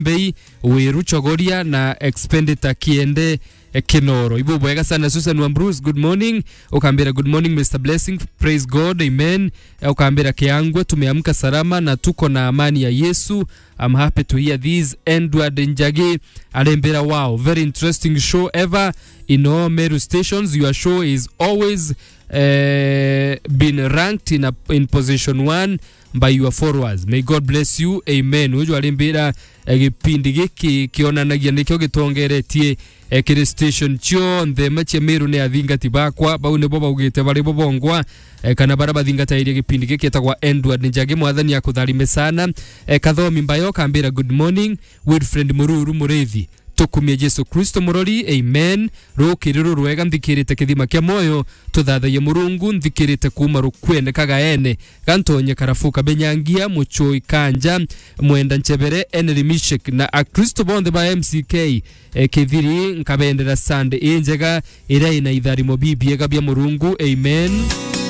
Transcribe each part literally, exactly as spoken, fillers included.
bei Wiru Chogoria na Expenditure Kiende Kinoro. Ibu bwega sana Susan Wambrus, good morning. Ukambira good morning Mister Blessing, praise God, amen. Ukambira Kiangwe, tumeamka salama na tuko na amani ya Yesu. I'm happy to hear this. Edward Njagi alembera, wow, very interesting show ever in all Meru stations. Your show is always uh, been ranked in a, in position one by your followers. May God bless you, amen. Uju alembera gipindi giki kionanagia nikyo gitongeretie ekire station chio nthema cia Meru ne athinga tibakwa bau ne boba ugite bari bobongwa kana bara bathinga iria gipindi giki etagwa Edward Njagi mwathani akutharime sana. Kathomi Mbayo kambira good morning with friend Mururu Murethi tukumie Jesu Kristo murori, amen. Rukiriro rwega nthikirite kithima kia moyo tuthathaye Murungu nthikirite kuma rukwene kagaene gantonye karafuka benyangia muchoi kanja mwenda nchebere Henry Mishek na a Kristo bonde ba M C K e, kithiri nkabendera sande injega ira ina itharimo bibiega bya Murungu, amen.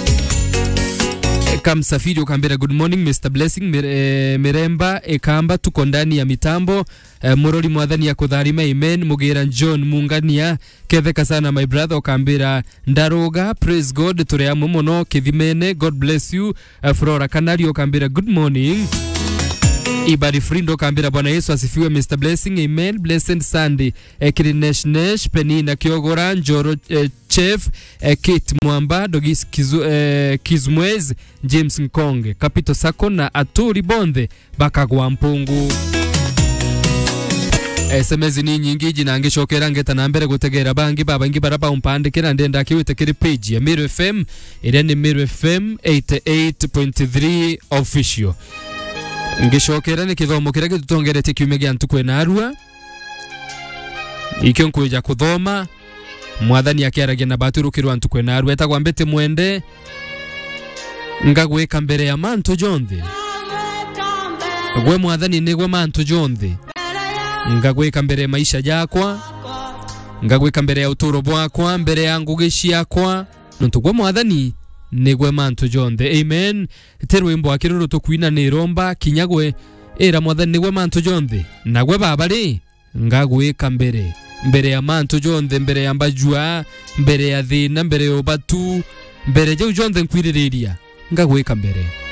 Kamsafiri ukambira good morning Mister Blessing Mire, Miremba ekamba tuko ndani ya mitambo e, murori mwathani ya kutharima, amen. Mugira John Mungania ketheka sana my brother ukambira ndaroga, praise God turea mumono kithimene, God bless you. uh, Flora Kanari ukambira good morning. Ibari Frindo kambira Bwana Yesu asifiwe Mister Blessing, amen. Blessed Sunday e, Krinesh Nesh Penina Kiogora Njoro e, Chef e, Kate Mwamba Dogis Kizu, e, Kizmwez James Nkonge Kapito Sako na Aturi Bonde Bakagwa Mpungu. S M S ni nyingi jina ngishokera ngeta na mbere gutegera bangi baba ngi baraba umpandikira ndenda kiwite kiri page ya Meru F M ire ni Meru F M eighty-eight point three official. Ngishokera ni kithomo kirege tutongerete kiume gya ntukwe na arua ikyo nkuja kuthoma mwathani akiaragia na baturukirwa ntukwe na arua etagwa mbete mwende ngagweka mbere ya manto jonthe gwe mwathani nigwe manto jonthe ngagweka mbere maisha yakwa ngagweka mbere ya uturo bwakwa mbere ya ngugi ciakwa ntugo mwathani nigwe manto jonthe, amen. Terwe mbo akiruru tukwina ni romba kinyagwe era mwathani nigwe manto jonthe nagwe baba ri ngagweka mbere mbere ya manto jonthe mbere ya mbajua mbere ya thina mbere ya ubatu mbere je jonthe nkwiriria ngagweka mbere